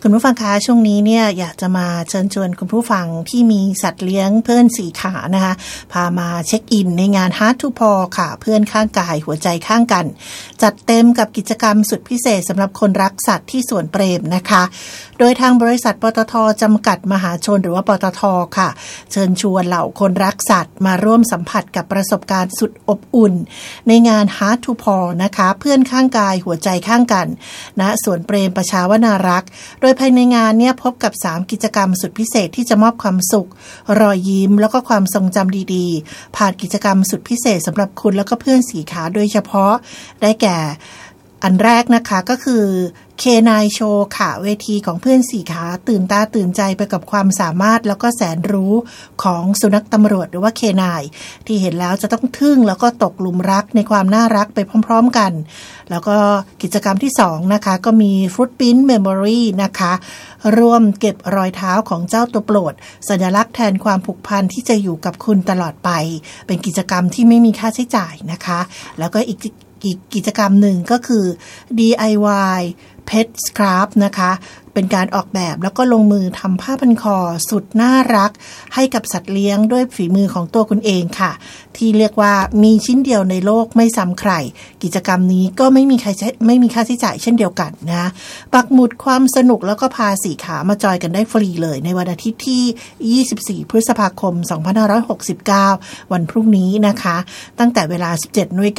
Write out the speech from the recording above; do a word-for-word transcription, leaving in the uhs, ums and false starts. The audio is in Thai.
คุณผู้ฟังคะช่วงนี้เนี่ยอยากจะมาเชิญชวนคุณผู้ฟังที่มีสัตว์เลี้ยงเพื่อนสี่ขานะคะพามาเช็คอินในงาน Heart to Paw ค่ะเพื่อนข้างกายหัวใจข้างกันจัดเต็มกับกิจกรรมสุดพิเศษสำหรับคนรักสัตว์ที่สวนเปรมนะคะโดยทางบริษัทปตท.จำกัดมหาชนหรือว่าปตท.ค่ะเชิญชวนเหล่าคนรักสัตว์มาร่วมสัมผัสกับประสบการณ์สุดอบอุ่นในงาน Heart to Paw นะคะเพื่อนข้างกายหัวใจข้างกันณสวนเปรมประชาวนารักษ์โดยภายในงานเนี่ยพบกับสามกิจกรรมสุดพิเศษที่จะมอบความสุขรอยยิ้มแล้วก็ความทรงจำดีๆผ่านกิจกรรมสุดพิเศษสำหรับคุณแล้วก็เพื่อนสี่ขาโดยเฉพาะได้แก่อันแรกนะคะก็คือเคนายโชว์ค่ะเวทีของเพื่อนสี่ขาตื่นตาตื่นใจไปกับความสามารถแล้วก็แสนรู้ของสุนัขตำรวจหรือว่าเคนายที่เห็นแล้วจะต้องทึ่งแล้วก็ตกหลุมรักในความน่ารักไปพร้อมๆกันแล้วก็กิจกรรมที่สองนะคะก็มี Footprint Memory นะคะร่วมเก็บรอยเท้าของเจ้าตัวโปรดสัญลักษณ์แทนความผูกพันที่จะอยู่กับคุณตลอดไปเป็นกิจกรรมที่ไม่มีค่าใช้จ่ายนะคะแล้วก็อีกอีกกิจกรรมหนึ่งก็คือ ดี ไอ วาย Pet Craft นะคะเป็นการออกแบบแล้วก็ลงมือทำผ้าพันคอสุดน่ารักให้กับสัตว์เลี้ยงด้วยฝีมือของตัวคุณเองค่ะที่เรียกว่ามีชิ้นเดียวในโลกไม่ซ้ำใครกิจกรรมนี้ก็ไม่มีใครไม่มีค่าใช้จ่ายเช่นเดียวกันนะปักหมุดความสนุกแล้วก็พาสี่ขามาจอยกันได้ฟรีเลยในวันอาทิตย์ที่ยี่สิบสี่พฤษภาคมสองพันห้าร้อยหกสิบเก้าวันพรุ่งนี้นะคะตั้งแต่เวลา สิบเจ็ดนาฬิกา